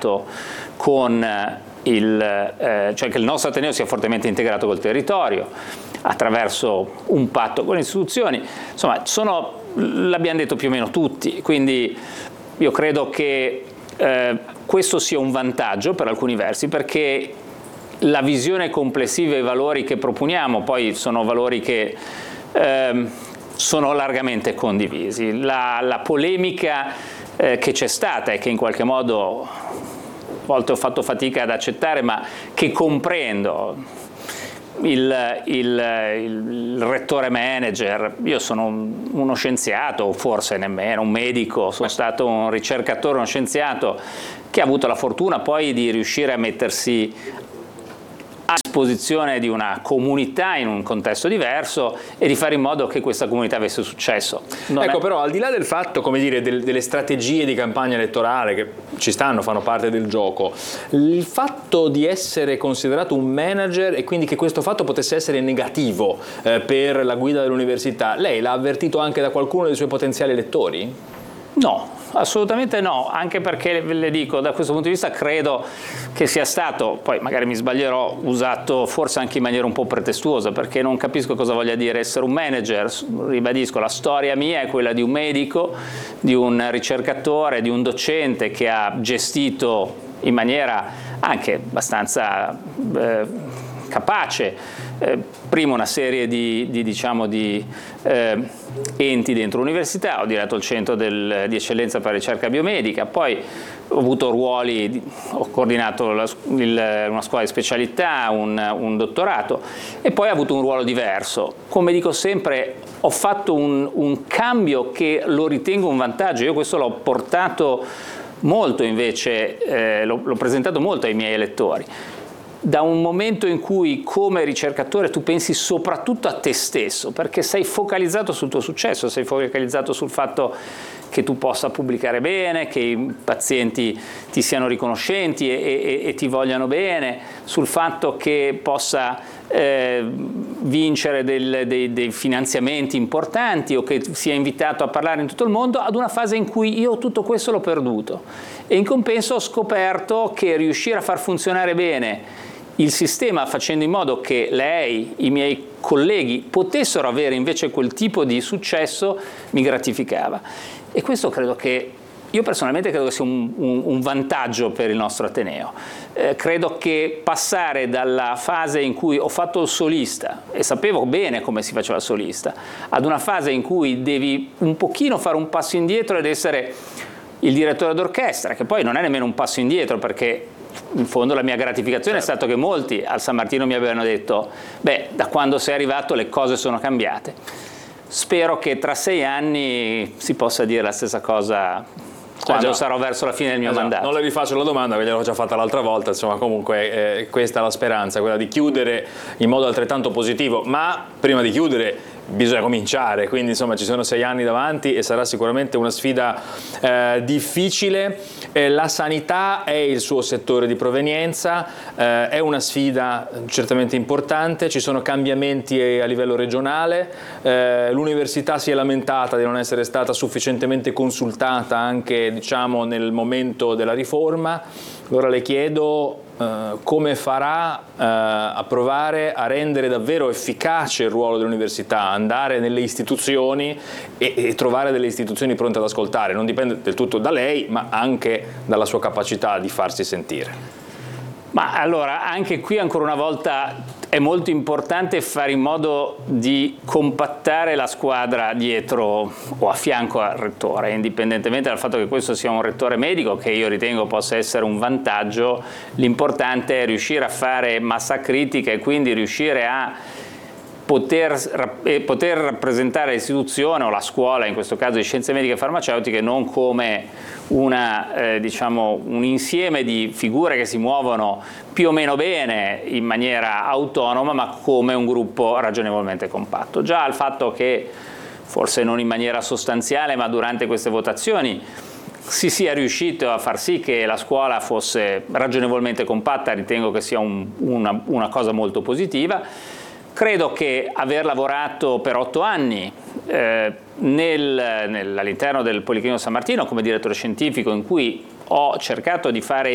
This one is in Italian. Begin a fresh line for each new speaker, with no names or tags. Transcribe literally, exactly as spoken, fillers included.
integrato con il, eh, cioè che il nostro Ateneo sia fortemente integrato col territorio, attraverso un patto con le istituzioni. Insomma, sono, l'abbiamo detto più o meno tutti, quindi io credo che eh, questo sia un vantaggio per alcuni versi, perché la visione complessiva e i valori che proponiamo poi sono valori che eh, sono largamente condivisi. La, la polemica eh, che c'è stata e che in qualche modo a volte ho fatto fatica ad accettare, ma che comprendo, Il, il, il rettore manager, io sono un, uno scienziato, o forse nemmeno un medico, sono stato un ricercatore, uno scienziato che ha avuto la fortuna poi di riuscire a mettersi a disposizione di una comunità in un contesto diverso e di fare in modo che questa comunità avesse successo.
Non ecco,
è...
però al di là del fatto, come dire, del, delle strategie di campagna elettorale che ci stanno, fanno parte del gioco, il fatto di essere considerato un manager e quindi che questo fatto potesse essere negativo eh, per la guida dell'università, lei l'ha avvertito anche da qualcuno dei suoi potenziali elettori?
No, assolutamente no, anche perché le dico, da questo punto di vista credo che sia stato, poi magari mi sbaglierò, usato forse anche in maniera un po' pretestuosa, perché non capisco cosa voglia dire essere un manager. Ribadisco, la storia mia è quella di un medico, di un ricercatore, di un docente che ha gestito in maniera anche abbastanza eh, capace Eh, prima una serie di, di, diciamo, di eh, enti dentro l'università, ho diretto il centro del, di eccellenza per la ricerca biomedica, poi ho avuto ruoli, ho coordinato la, il, una scuola di specialità, un, un dottorato, e poi ho avuto un ruolo diverso. Come dico sempre, ho fatto un, un cambio che lo ritengo un vantaggio. Io questo l'ho portato molto invece, eh, l'ho, l'ho presentato molto ai miei elettori. Da un momento in cui come ricercatore tu pensi soprattutto a te stesso, perché sei focalizzato sul tuo successo, sei focalizzato sul fatto che tu possa pubblicare bene, che i pazienti ti siano riconoscenti e, e, e ti vogliano bene, sul fatto che possa eh, vincere del, dei, dei finanziamenti importanti o che sia invitato a parlare in tutto il mondo, ad una fase in cui io tutto questo l'ho perduto. E in compenso ho scoperto che riuscire a far funzionare bene il sistema, facendo in modo che lei, i miei colleghi potessero avere invece quel tipo di successo, mi gratificava. E questo credo che, io personalmente credo che sia un, un, un vantaggio per il nostro Ateneo. Eh, credo che passare dalla fase in cui ho fatto il solista e sapevo bene come si faceva il solista, ad una fase in cui devi un pochino fare un passo indietro ed essere il direttore d'orchestra, che poi non è nemmeno un passo indietro, perché in fondo la mia gratificazione certo. È stato che molti al San Martino mi avevano detto: beh, da quando sei arrivato le cose sono cambiate. Spero che tra sei anni si possa dire la stessa cosa quando eh sarò verso la fine del mio esatto. mandato.
Non le rifaccio la domanda, ve l'ho già fatta l'altra volta, insomma comunque eh, questa è la speranza, quella di chiudere in modo altrettanto positivo, ma prima di chiudere bisogna cominciare, quindi insomma ci sono sei anni davanti e sarà sicuramente una sfida eh, difficile. Eh, la sanità è il suo settore di provenienza, eh, è una sfida certamente importante, ci sono cambiamenti a livello regionale, eh, l'università si è lamentata di non essere stata sufficientemente consultata anche diciamo nel momento della riforma. Allora le chiedo Uh, come farà uh, a provare a rendere davvero efficace il ruolo dell'università, andare nelle istituzioni e, e trovare delle istituzioni pronte ad ascoltare. Non dipende del tutto da lei, ma anche dalla sua capacità di farsi sentire.
Ma allora, anche qui ancora una volta è molto importante fare in modo di compattare la squadra dietro o a fianco al rettore, indipendentemente dal fatto che questo sia un rettore medico, che io ritengo possa essere un vantaggio. L'importante è riuscire a fare massa critica e quindi riuscire a Poter, poter rappresentare l'istituzione o la scuola, in questo caso di scienze mediche e farmaceutiche, non come una, eh, diciamo, un insieme di figure che si muovono più o meno bene in maniera autonoma, ma come un gruppo ragionevolmente compatto. Già il fatto che, forse non in maniera sostanziale, ma durante queste votazioni si sia riuscito a far sì che la scuola fosse ragionevolmente compatta, ritengo che sia un, una, una cosa molto positiva. Credo che aver lavorato per otto anni eh, nel, nel, all'interno del Policlinico San Martino come direttore scientifico, in cui ho cercato di fare